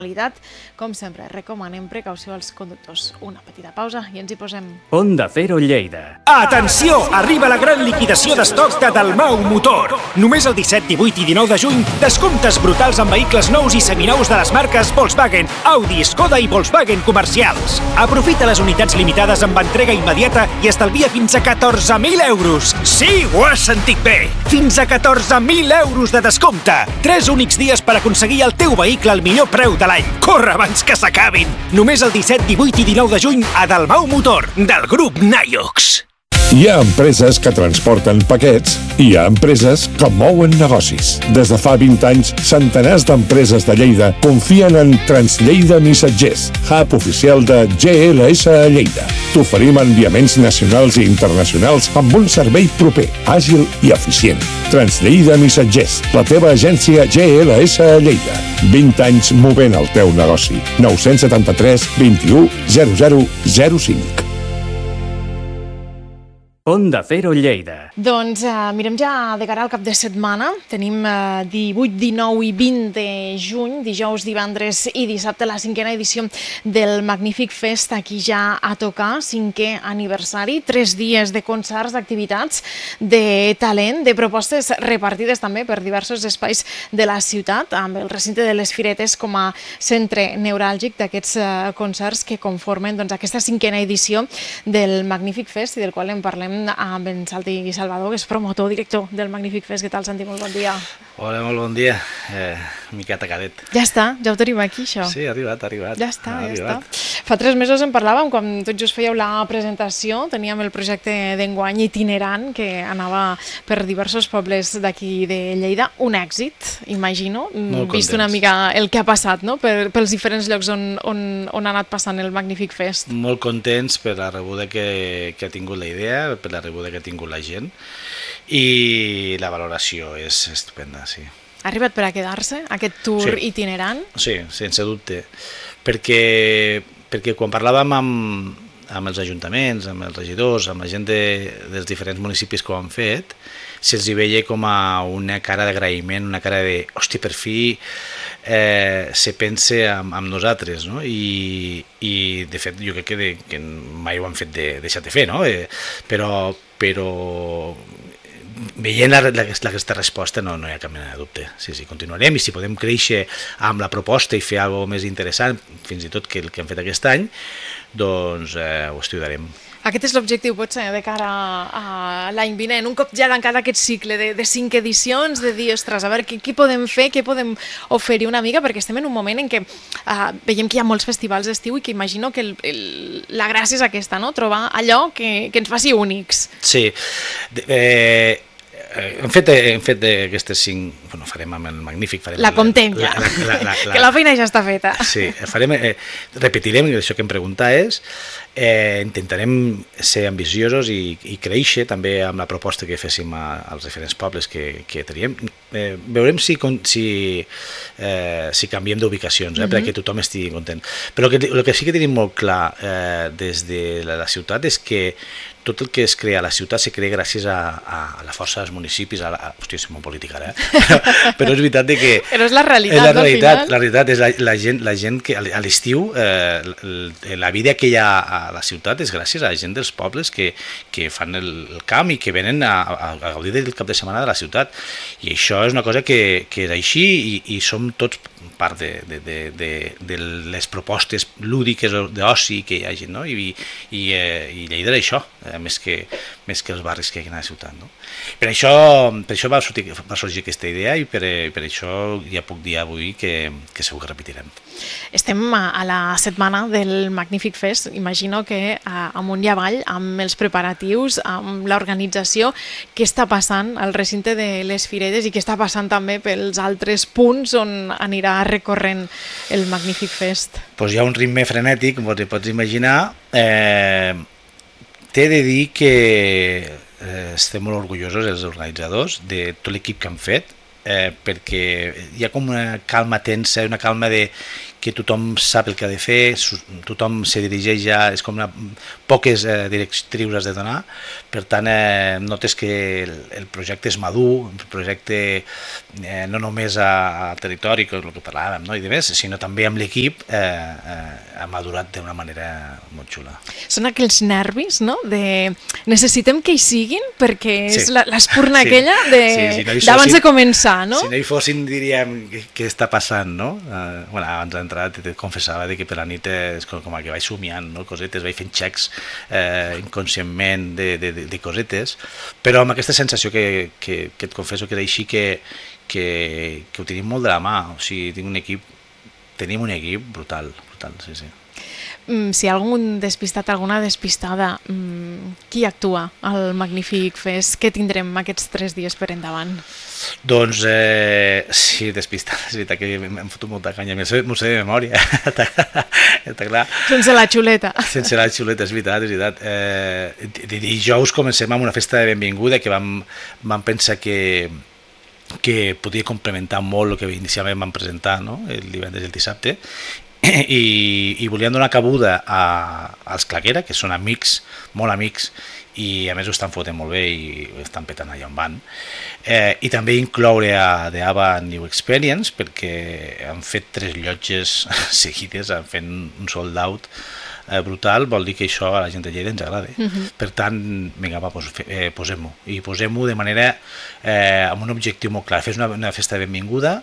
Com sempre, recomanem precaució als conductors. Una petita pausa i ens hi posem. Onda Cero Lleida. Atenció! Arriba la gran liquidació d'estoc de Dalmau Motor. Només el 17, 18 i 19 de juny, descomptes brutals en vehicles nous i seminous de les marques Volkswagen, Audi, Skoda i Volkswagen comercials. Aprofita les unitats limitades amb entrega immediata i estalvia fins a 14.000 euros. Sí, ho has sentit bé! Fins a 14.000 euros de descompte! 3 únics dies per aconseguir el teu vehicle al millor preu de l'any. Corre abans que s'acabin! Només el 17, 18 i 19 de juny a Dalmau Motor, del grup Naiox. Hi ha empreses que transporten paquets i hi ha empreses que mouen negocis. Des de fa 20 anys, centenars d'empreses de Lleida confien en Translleida Missatgers, hub oficial de GLS a Lleida. T'oferim enviaments nacionals i internacionals amb un servei proper, àgil i eficient. Translleida Missatgers, la teva agència GLS a Lleida. 20 anys movent el teu negoci. 973 21 0005. Onda Cero Lleida. Doncs mirem ja de cara al cap de setmana. Tenim 18, 19 i 20 de juny, dijous, divendres i dissabte, la 5a edició del Magnífic Fest, aquí ja a tocar, 5è aniversari, 3 dies de concerts, d'activitats, de talent, de propostes repartides també per diversos espais de la ciutat, amb el recinte de les Firetes com a centre neuràlgic d'aquests concerts que conformen aquesta 5a edició del Magnífic Fest i del qual en parlem amb en Santi Salvador, que és promotor, director del Magnífic Fest. Què tal, Santi? Molt bon dia. Hola, molt bon dia. Miqueta cadet. Ja està? Ja ho tenim aquí, això? Sí, ha arribat. Ja està. Fa 3 mesos en parlàvem, quan tot just fèieu la presentació, teníem el projecte d'enguany itinerant que anava per diversos pobles d'aquí de Lleida. Un èxit, imagino, vist una mica el que ha passat, no? Pels diferents llocs on ha anat passant el Magnífic Fest. Molt contents per la rebuda que ha tingut la idea, per la rebuda que ha tingut la gent, i la valoració és estupenda, sí. Ha arribat per a quedar-se, aquest tour itinerant? Sí, sense dubte, perquè quan parlàvem amb els ajuntaments, amb els regidors, amb la gent dels diferents municipis que ho han fet, se'ls hi veia com a una cara d'agraïment, una cara de, hòstia, per fi se pensa amb nosaltres, no? I de fet jo crec que mai ho han fet deixat de fer, no? Però veient aquesta resposta no hi ha cap mena de dubte. Sí, continuarem, i si podem créixer amb la proposta i fer alguna cosa més interessant, fins i tot que el que hem fet aquest any, doncs ho estudiarem. Aquest és l'objectiu, potser, de cara a l'any vinent, un cop ja tancat aquest cicle de 5 edicions, de dir, ostres, a veure, què podem fer, què podem oferir una mica, perquè estem en un moment en què veiem que hi ha molts festivals d'estiu i que imagino que la gràcia és aquesta, no? Trobar allò que ens faci únics. Sí, hem fet aquestes 5, bueno, farem amb el Magnífic. La comptem ja, que la feina ja està feta. Sí, repetirem, això que em preguntaves, intentarem ser ambiciosos i créixer també amb la proposta que féssim als diferents pobles que teníem. Veurem si canviem d'ubicacions, perquè tothom estigui content. Però el que sí que tenim molt clar des de la ciutat és que tot el que es crea a la ciutat se crea gràcies a la força dels municipis. Hòstia, és molt política ara, però és veritat que... Però és la realitat, al final. La realitat és la gent que a l'estiu, la vida que hi ha a la ciutat és gràcies a la gent dels pobles que fan el camp i que venen a gaudir del cap de setmana de la ciutat. I això és una cosa que és així i som tots part de les propostes lúdiques d'oci que hi hagi, no? I Lleida és això, més que els barris que hi ha a la ciutat, no? Per això va sorgir aquesta idea i per això ja puc dir avui que segur que repetirem. Estem a la setmana del Magnífic Fest, imagino que amunt i avall, amb els preparatius, amb l'organització, què està passant al recinte de les Firetes i què està passant també pels altres punts on anirà recorrent el Magnífic Fest? Doncs hi ha un ritme frenètic, com pots imaginar. T'he de dir que estem molt orgullosos, els organitzadors, de tot l'equip que han fet, perquè hi ha com una calma tensa, una calma que tothom sap el que ha de fer, tothom se dirigeix ja, és com poques directrius has de donar, per tant notes que el projecte és madur, el projecte no només al territori, que és el que parlàvem, no? I de més, sinó també amb l'equip ha madurat d'una manera molt xula. Són aquells nervis, no? De necessitem que hi siguin perquè és l'espurna aquella d'abans de començar, no? Si no hi fossin diríem què està passant, no? Bueno, abans d'entrar te confessava que per la nit és com que vaig somiant, no? Cosetes, vaig fent xecs inconscientment de cosetes, però amb aquesta sensació que et confesso que és així que ho tenim molt de la mà, o sigui, tenim un equip brutal, sí, sí. Si hi ha algun despistat, alguna despistada, qui actua al Magnífic Fest? Què tindrem aquests 3 dies per endavant? Doncs sí, despistada, és veritat que m'hem fotut molta canya, m'ho sé de memòria, està clar. Sense la xuleta. Sense la xuleta, és veritat. Dijous comencem amb una festa de benvinguda que vam pensar que podia complementar molt el que inicialment vam presentar, no? El divendres i el dissabte, i volíem donar cabuda als Claquera, que són amics, molt amics, i a més ho estan fotent molt bé i ho estan petant allà on van, i també incloure a The Ava New Experience, perquè han fet 3 llotges seguides, han fet un sold out brutal, vol dir que això a la gent de Lleida ens agrada. Per tant, vinga, va, posem-ho, i posem-ho de manera amb un objectiu molt clar, fes una festa de benvinguda,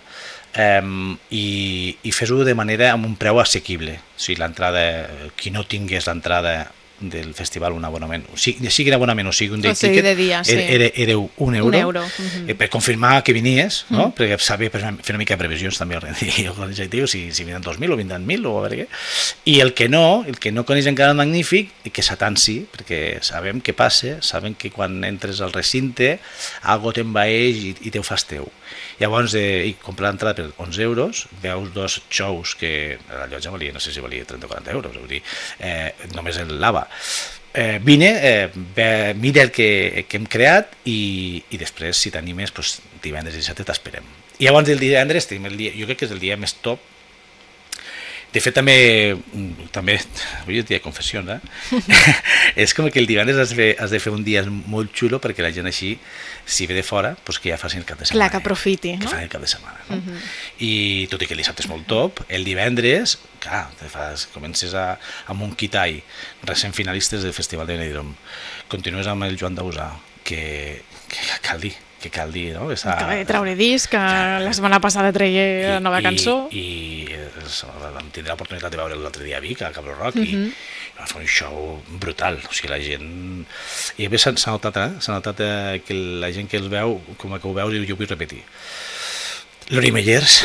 i fes-ho de manera amb un preu assequible, o sigui, l'entrada, qui no tingués l'entrada del festival, un abonament, sigui abonament o sigui un day ticket, era €1, per confirmar que vinies, no? Perquè saber fer una mica de previsions també organitzatiu, si vindran 2.000 o vindran 1.000 o a veure què, i el que no coneix encara el Magnífic, que s'atansi, perquè sabem què passa, sabem que quan entres al recinte algo t'envaeix i te ho fas teu. Llavors, comprar l'entrada per €11, veus 2 shows que la llotja valia, no sé si valia 30 o 40 euros, vull dir, només el lava. Vine, mira el que hem creat i després, si t'animes, divendres i dissabte t'esperem. I llavors el divendres tenim el dia, jo crec que és el dia més top. De fet, també avui és dia de confessions, és com que el divendres has de fer un dia molt xulo perquè la gent així, si ve de fora, que ja facin el cap de setmana. Clar, que aprofiti, no? Que facin el cap de setmana, no? I tot i que el dissabte és molt top, el divendres, clar, comences amb un Kitai, recent finalistes del Festival de Benidorm, continues amb el Joan Dausà, que cal dir, no? Acaba de treure disc, que la setmana passada treia la nova cançó. I vam tindre l'oportunitat de veure l'altre dia a Vic, a Cabró Rock, i va fer un show brutal, o sigui, la gent... I a més s'ha notat que la gent que els veu, com que ho veus, i jo vull repetir. Lori Meyers,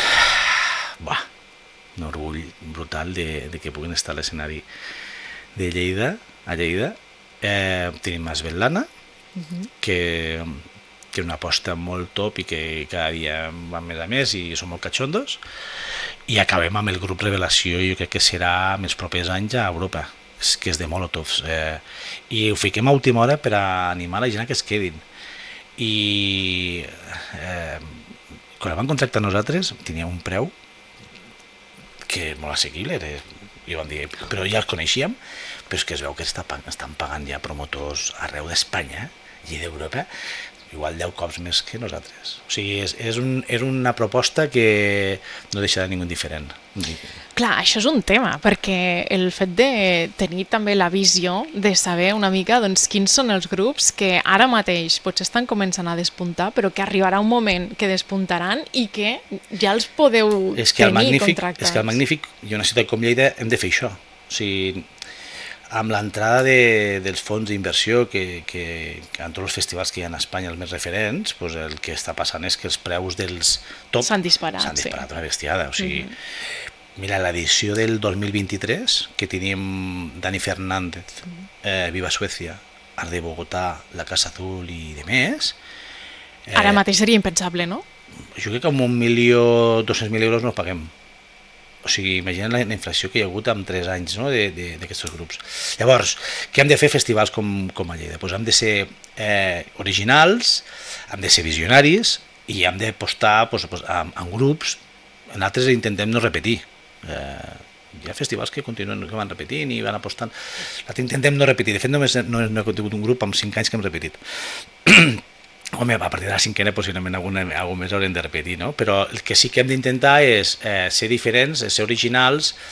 un orgull brutal de que puguin estar a l'escenari de Lleida, a Lleida. Tenim a Svetlana, que és una aposta molt top i que cada dia van més a més i són molt catxondos, i acabem amb el grup Revelació, jo crec que serà els propers anys a Europa, que és de Molotovs, i ho fiquem a última hora per animar la gent a que es quedin. I quan el van contractar nosaltres tenia un preu que és molt assequible, i vam dir, però ja els coneixíem, però és que es veu que estan pagant ja promotors arreu d'Espanya i d'Europa, igual 10 cops més que nosaltres. O sigui, és una proposta que no deixarà ningú indiferent. Clar, això és un tema, perquè el fet de tenir també la visió de saber una mica quins són els grups que ara mateix potser estan començant a despuntar, però que arribarà un moment que despuntaran i que ja els podeu tenir contractats. És que al Magnífic, i una ciutat com Lleida, hem de fer això. O sigui, amb l'entrada dels fons d'inversió que en tots els festivals que hi ha a Espanya, els més referents, el que està passant és que els preus dels top s'han disparat una bestiada. O sigui, mira, l'edició del 2023, que tenim Dani Fernández, Viva Suècia, Art de Bogotà, La Casa Azul i de més... Ara mateix seria impensable, no? Jo crec que amb 1.200.000 euros no paguem. O sigui, imagina't la inflació que hi ha hagut en 3 anys, no, d'aquests grups. Llavors, què hem de fer festivals com a Lleida? Doncs hem de ser originals, hem de ser visionaris i hem d'apostar en grups. Nosaltres intentem no repetir. hi ha festivals que continuen, que van repetint i van apostant. Intentem no repetir, de fet només no he tingut un grup amb 5 anys que hem repetit. Home, a partir de la 5ª possiblement alguna més haurem de repetir, no? Però el que sí que hem d'intentar és ser diferents, ser originals